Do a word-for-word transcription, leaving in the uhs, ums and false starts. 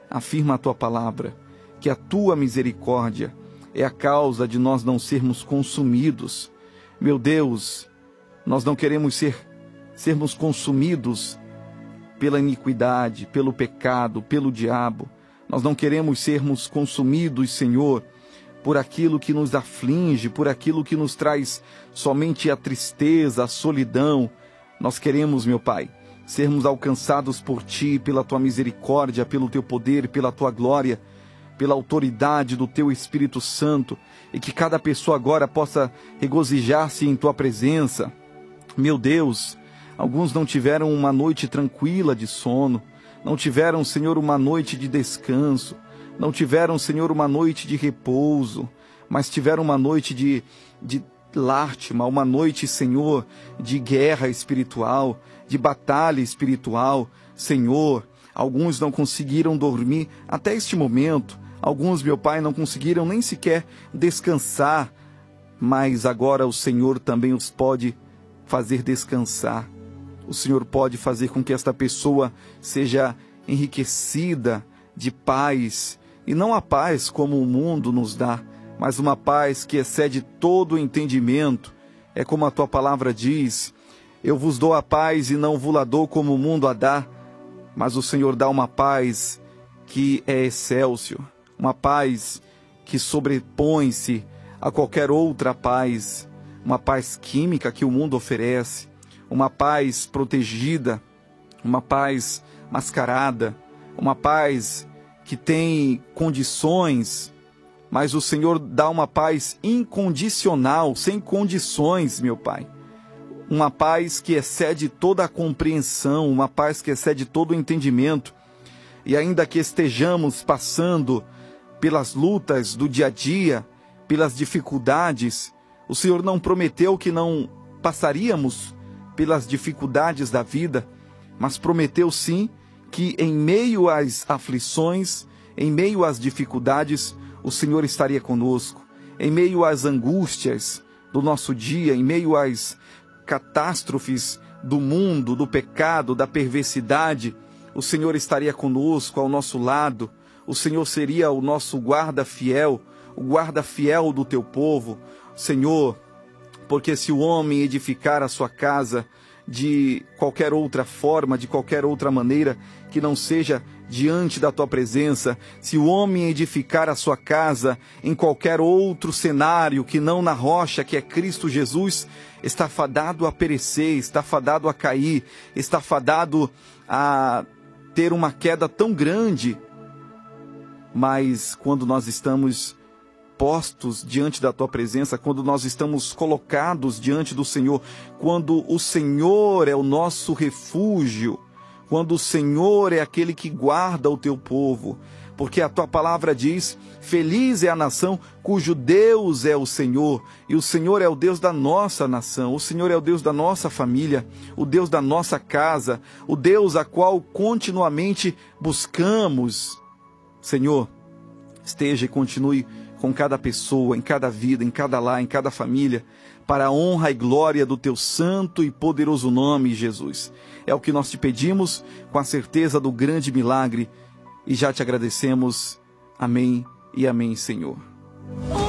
Afirma a tua palavra, que a tua misericórdia é a causa de nós não sermos consumidos. Meu Deus, nós não queremos ser, sermos consumidos pela iniquidade, pelo pecado, pelo diabo. Nós não queremos sermos consumidos, Senhor, por aquilo que nos aflige, por aquilo que nos traz somente a tristeza, a solidão. Nós queremos, meu Pai, sermos alcançados por Ti, pela Tua misericórdia, pelo Teu poder, pela Tua glória, pela autoridade do Teu Espírito Santo, e que cada pessoa agora possa regozijar-se em Tua presença. Meu Deus, alguns não tiveram uma noite tranquila de sono, não tiveram, Senhor, uma noite de descanso, não tiveram, Senhor, uma noite de repouso, mas tiveram uma noite de, de lástima, uma noite, Senhor, de guerra espiritual, de batalha espiritual. Senhor, alguns não conseguiram dormir até este momento, alguns, meu Pai, não conseguiram nem sequer descansar, mas agora o Senhor também os pode fazer descansar. O Senhor pode fazer com que esta pessoa seja enriquecida de paz, e não a paz como o mundo nos dá, mas uma paz que excede todo o entendimento. É como a tua palavra diz: eu vos dou a paz e não vos-la dou como o mundo a dá, mas o Senhor dá uma paz que é excelsior, uma paz que sobrepõe-se a qualquer outra paz, uma paz química que o mundo oferece, uma paz protegida, uma paz mascarada, uma paz que tem condições, mas o Senhor dá uma paz incondicional, sem condições, meu Pai. Uma paz que excede toda a compreensão, uma paz que excede todo o entendimento. E ainda que estejamos passando pelas lutas do dia a dia, pelas dificuldades, o Senhor não prometeu que não passaríamos pelas dificuldades da vida, mas prometeu sim que em meio às aflições, em meio às dificuldades, o Senhor estaria conosco. Em meio às angústias do nosso dia, em meio às catástrofes do mundo, do pecado, da perversidade, o Senhor estaria conosco, ao nosso lado. O Senhor seria o nosso guarda fiel, o guarda fiel do teu povo. Senhor, porque se o homem edificar a sua casa de qualquer outra forma, de qualquer outra maneira, que não seja diante da tua presença, se o homem edificar a sua casa em qualquer outro cenário que não na rocha, que é Cristo Jesus, está fadado a perecer, está fadado a cair, está fadado a ter uma queda tão grande. Mas quando nós estamos postos diante da tua presença, quando nós estamos colocados diante do Senhor, quando o Senhor é o nosso refúgio, quando o Senhor é aquele que guarda o teu povo, porque a tua palavra diz: feliz é a nação cujo Deus é o Senhor, e o Senhor é o Deus da nossa nação, o Senhor é o Deus da nossa família, o Deus da nossa casa, o Deus a qual continuamente buscamos. Senhor, esteja e continue com cada pessoa, em cada vida, em cada lar, em cada família, para a honra e glória do teu santo e poderoso nome, Jesus. É o que nós te pedimos, com a certeza do grande milagre, e já te agradecemos. Amém e amém, Senhor.